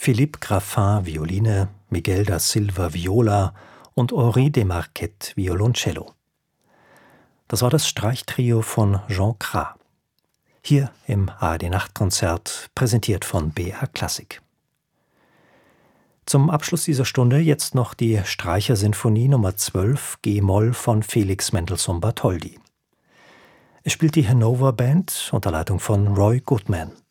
Philippe Graffin Violine, Miguel da Silva Viola und Henri Desmarquet Violoncello. Das war das Streichtrio von Jean Cras. Hier im ARD-Nachtkonzert, präsentiert von BR Klassik. Zum Abschluss dieser Stunde jetzt noch die Streichersinfonie Nummer 12 G-Moll von Felix Mendelssohn Bartholdy. Es spielt die Hannover Band unter Leitung von Roy Goodman.